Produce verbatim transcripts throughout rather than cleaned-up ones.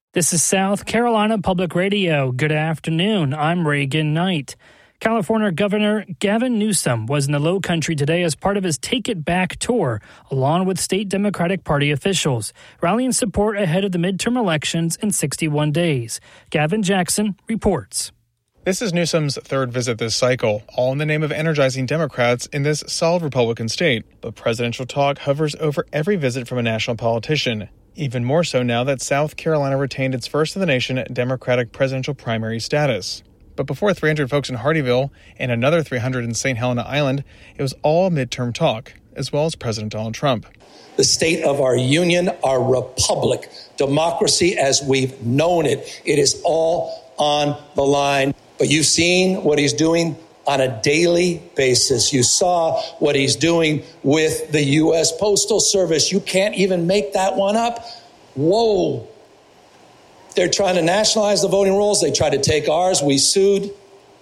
This is South Carolina Public Radio. Good afternoon. I'm Reagan Knight. California Governor Gavin Newsom was in the Low Country today as part of his Take It Back tour, along with state Democratic Party officials, rallying support ahead of the midterm elections in sixty-one days. Gavin Jackson reports. This is Newsom's third visit this cycle, all in the name of energizing Democrats in this solid Republican state. But presidential talk hovers over every visit from a national politician. Even more so now that South Carolina retained its first-in-the-nation Democratic presidential primary status. But before three hundred folks in Hardeeville and another three hundred in Saint Helena Island, it was all midterm talk, as well as President Donald Trump. The state of our union, our republic, democracy as we've known it, it is all on the line. But you've seen what he's doing on a daily basis. You saw what he's doing with the U S Postal Service. You can't even make that one up. Whoa. They're trying to nationalize the voting rolls. They tried to take ours. We sued.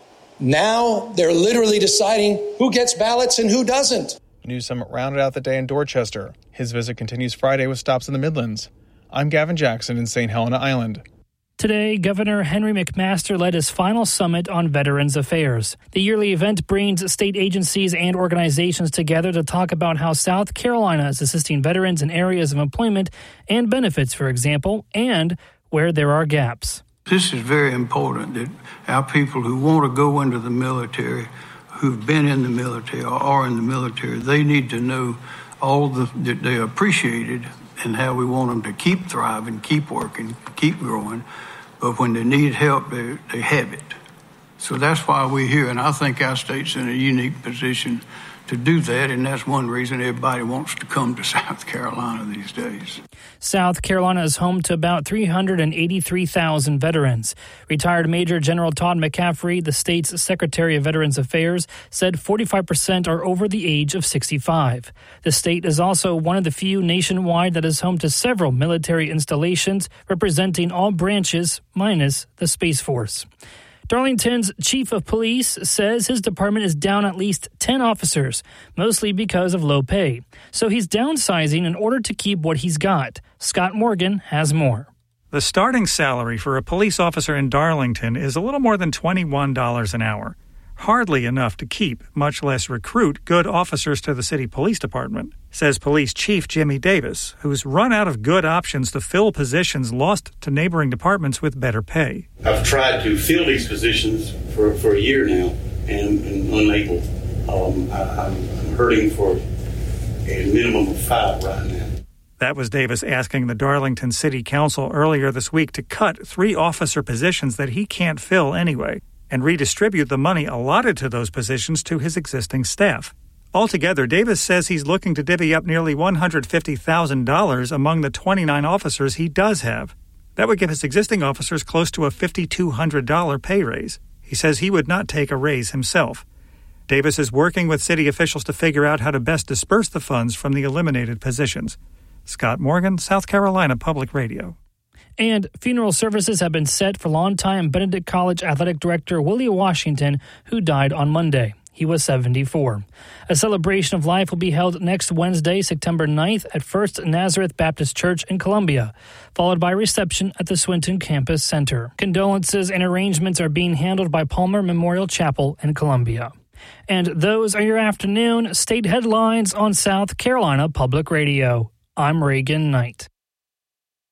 Now they're literally deciding who gets ballots and who doesn't. Newsom rounded out the day in Dorchester. His visit continues Friday with stops in the Midlands. I'm Gavin Jackson in Saint Helena Island. Today, Governor Henry McMaster led his final summit on Veterans Affairs. The yearly event brings state agencies and organizations together to talk about how South Carolina is assisting veterans in areas of employment and benefits, for example, and where there are gaps. This is very important that our people who want to go into the military, who've been in the military or are in the military, they need to know all the, that they are appreciated and how we want them to keep thriving, keep working, keep growing. But when they need help, they, they have it. So that's why we're here, and I think our state's in a unique position to do that, and that's one reason everybody wants to come to South Carolina these days. South Carolina is home to about three hundred eighty-three thousand veterans. Retired Major General Todd McCaffrey, the state's Secretary of Veterans Affairs, said forty-five percent are over the age of sixty-five. The state is also one of the few nationwide that is home to several military installations representing all branches minus the Space Force. Darlington's chief of police says his department is down at least ten officers, mostly because of low pay. So he's downsizing in order to keep what he's got. Scott Morgan has more. The starting salary for a police officer in Darlington is a little more than twenty-one dollars an hour. Hardly enough to keep, much less recruit, good officers to the city police department, says Police Chief Jimmy Davis, who's run out of good options to fill positions lost to neighboring departments with better pay. I've tried to fill these positions for, for a year now and, and unable. Um, I, I'm, I'm hurting for a minimum of five right now. That was Davis asking the Darlington City Council earlier this week to cut three officer positions that he can't fill anyway, and redistribute the money allotted to those positions to his existing staff. Altogether, Davis says he's looking to divvy up nearly one hundred fifty thousand dollars among the twenty-nine officers he does have. That would give his existing officers close to a five thousand two hundred dollars pay raise. He says he would not take a raise himself. Davis is working with city officials to figure out how to best disperse the funds from the eliminated positions. Scott Morgan, South Carolina Public Radio. And funeral services have been set for longtime Benedict College athletic director Willie Washington, who died on Monday. He was seventy-four. A celebration of life will be held next Wednesday, September ninth, at First Nazareth Baptist Church in Columbia, followed by reception at the Swinton Campus Center. Condolences and arrangements are being handled by Palmer Memorial Chapel in Columbia. And those are your afternoon state headlines on South Carolina Public Radio. I'm Reagan Knight.